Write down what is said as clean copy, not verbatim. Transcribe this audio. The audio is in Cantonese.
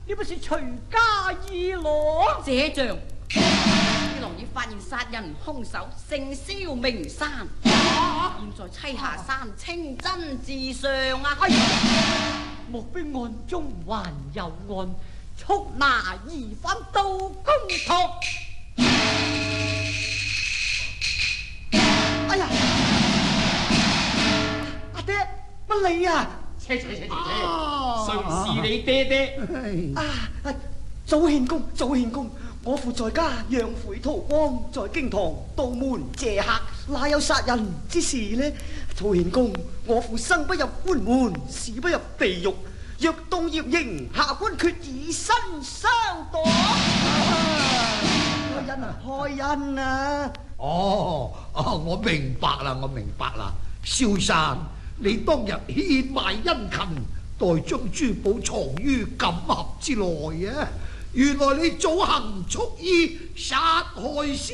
你不是徐家二郎？ 這仗二郎已發現殺人兇手姓蕭名山，現在棲下山清真寺上啊！ 莫非案中還有案？速拿疑犯到公堂！哎呀，阿爹，乜你啊？ 誰是你爹爹？ 早獻公，早獻公，我父在家養晦逃光，在京堂道門謝客，哪有殺人之事呢？早獻公，我父生不入官門，死不入地獄，若動業刑，下官決以身相擋。開恩啊！ 我明白啦，蕭生，你當日獻賣殷勤，待將珠寶藏於錦盒之內啊！原來你早行蓄意殺害蕭